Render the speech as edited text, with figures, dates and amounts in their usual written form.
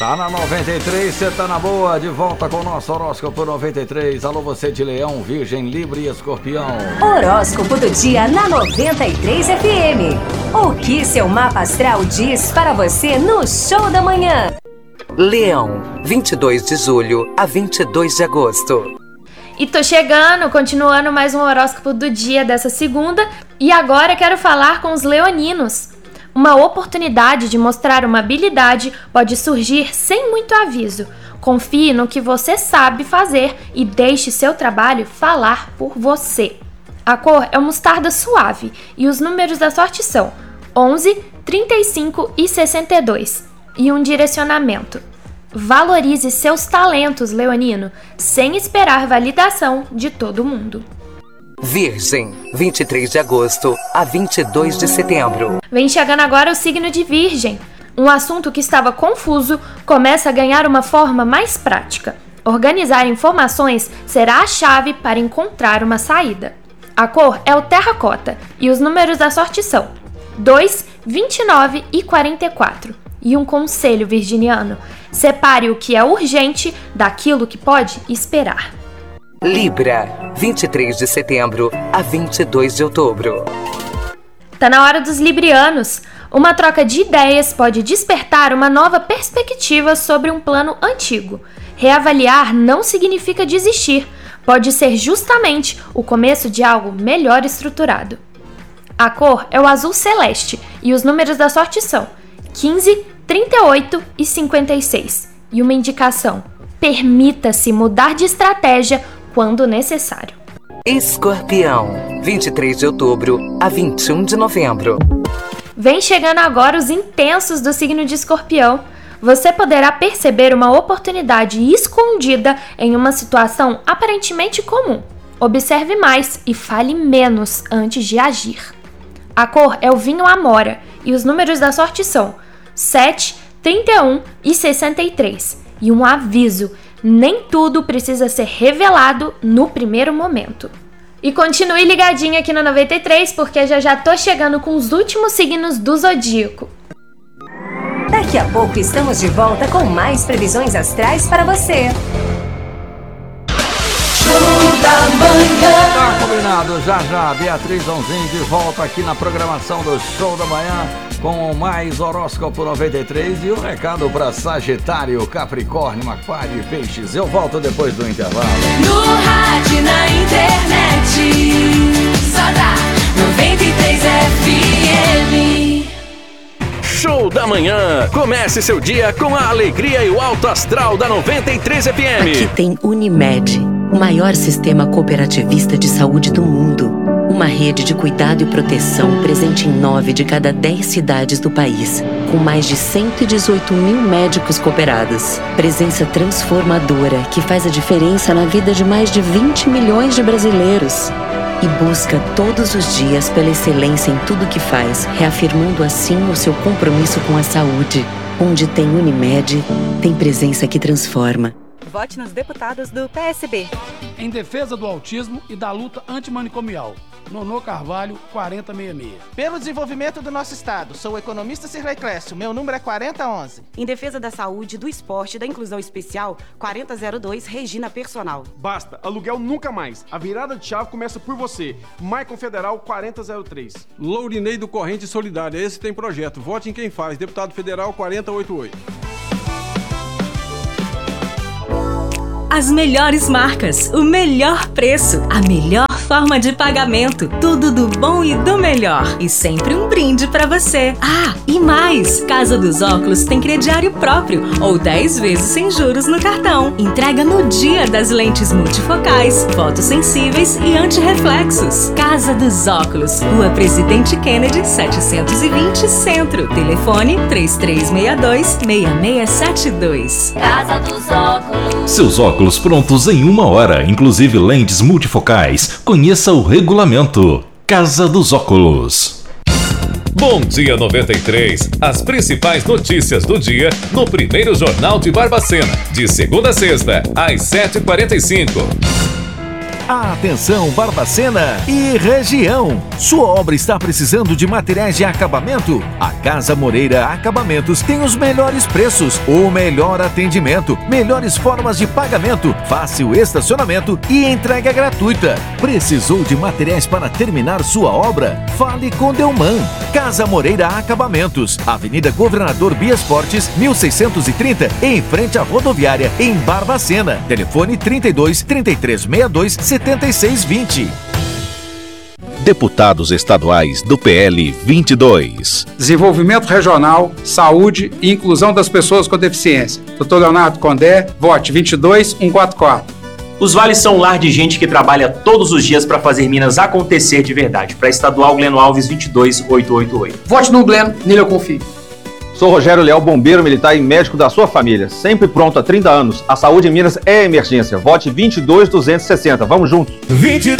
Tá na 93, você tá na boa, de volta com o nosso horóscopo 93. Alô, você de Leão, Virgem, Libra e Escorpião. Horóscopo do dia na 93 FM. O que seu mapa astral diz para você no Show da Manhã? Leão, 22 de julho a 22 de agosto. E tô chegando, continuando mais um horóscopo do dia dessa segunda. E agora quero falar com os leoninos. Uma oportunidade de mostrar uma habilidade pode surgir sem muito aviso. Confie no que você sabe fazer e deixe seu trabalho falar por você. A cor é o mostarda suave e os números da sorte são 11, 35 e 62. E um direcionamento: valorize seus talentos, leonino, sem esperar validação de todo mundo. Virgem, 23 de agosto a 22 de setembro. Vem chegando agora o signo de Virgem. Um assunto que estava confuso começa a ganhar uma forma mais prática. Organizar informações será a chave para encontrar uma saída. A cor é o terracota e os números da sorte são 2, 29 e 44. E um conselho virginiano: separe o que é urgente daquilo que pode esperar. Libra, 23 de setembro a 22 de outubro. Tá na hora dos librianos. Uma troca de ideias pode despertar uma nova perspectiva sobre um plano antigo. Reavaliar não significa desistir. Pode ser justamente o começo de algo melhor estruturado. A cor é o azul celeste e os números da sorte são 15, 38 e 56. E uma indicação: permita-se mudar de estratégia quando necessário. Escorpião, 23 de outubro a 21 de novembro. Vem chegando agora os intensos do signo de Escorpião. Você poderá perceber uma oportunidade escondida em uma situação aparentemente comum. Observe mais e fale menos antes de agir. A cor é o vinho amora e os números da sorte são 7, 31 e 63. E um aviso: nem tudo precisa ser revelado no primeiro momento. E continue ligadinho aqui no 93, porque já tô chegando com os últimos signos do zodíaco. Daqui a pouco estamos de volta com mais previsões astrais para você. Show da Manhã. Tá combinado, já Beatriz Donzinho de volta aqui na programação do Show da Manhã com mais horóscopo 93 e um recado para Sagitário, Capricórnio, Aquário e Peixes. Eu volto depois do intervalo. No rádio, na internet, só dá 93 FM. Show da Manhã. Comece seu dia com a alegria e o alto astral da 93 FM. Aqui tem Unimed, o maior sistema cooperativista de saúde do mundo. Uma rede de cuidado e proteção presente em 9 de cada 10 cidades do país, com mais de 118 mil médicos cooperados. Presença transformadora que faz a diferença na vida de mais de 20 milhões de brasileiros. E busca todos os dias pela excelência em tudo que faz, reafirmando assim o seu compromisso com a saúde. Onde tem Unimed, tem presença que transforma. Vote nos deputados do PSB. Em defesa do autismo e da luta antimanicomial. Nonô Carvalho, 4066. Pelo desenvolvimento do nosso estado, sou o economista Cirlei Clécio, meu número é 4011. Em defesa da saúde, do esporte e da inclusão especial, 4002, Regina Personal. Basta, aluguel nunca mais. A virada de chave começa por você. Maicon Federal, 4003. Lourinei do Corrente Solidária, esse tem projeto. Vote em quem faz. Deputado Federal, 4088. As melhores marcas, o melhor preço, a melhor forma de pagamento, tudo do bom e do melhor. E sempre um brinde pra você. Ah, e mais! Casa dos Óculos tem crediário próprio ou 10 vezes sem juros no cartão. Entrega no dia das lentes multifocais, fotossensíveis e antirreflexos. Casa dos Óculos, Rua Presidente Kennedy, 720 Centro. Telefone 3362-6672. Casa dos Óculos. Seus óculos prontos em 1 hora, inclusive lentes multifocais. Conheça o regulamento. Casa dos Óculos. Bom dia 93. As principais notícias do dia no primeiro Jornal de Barbacena, de segunda a sexta, às 7h45. Atenção Barbacena e região. Sua obra está precisando de materiais de acabamento? A Casa Moreira Acabamentos tem os melhores preços, o melhor atendimento, melhores formas de pagamento, fácil estacionamento e entrega gratuita. Precisou de materiais para terminar sua obra? Fale com Delman. Casa Moreira Acabamentos, Avenida Governador Bias Fortes, 1630, em frente à rodoviária, em Barbacena. Telefone 32 3362 7620. Deputados estaduais do PL 22. Desenvolvimento regional, saúde e inclusão das pessoas com deficiência. Dr. Leonardo Condé, vote 22144. Os vales são um lar de gente que trabalha todos os dias para fazer Minas acontecer de verdade. Para Estadual Gleno Alves 22888. Vote no Gleno, nele eu confio. Sou Rogério Leal, bombeiro militar e médico da sua família. Sempre pronto há 30 anos. A saúde em Minas é emergência. Vote 22260. Vamos juntos. 22